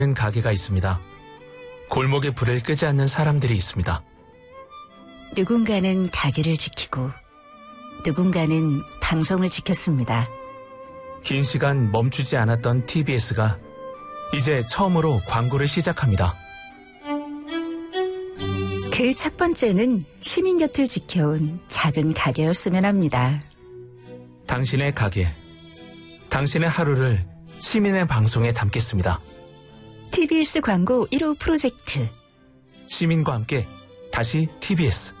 가게가 있습니다. 골목에 불을 끄지 않는 사람들이 있습니다. 누군가는 가게를 지키고 누군가는 방송을 지켰습니다. 긴 시간 멈추지 않았던 TBS가 이제 처음으로 광고를 시작합니다. 그 첫 번째는 시민 곁을 지켜온 작은 가게였으면 합니다. 당신의 가게, 당신의 하루를 시민의 방송에 담겠습니다. TBS 광고 1호 프로젝트. 시민과 함께 다시 TBS.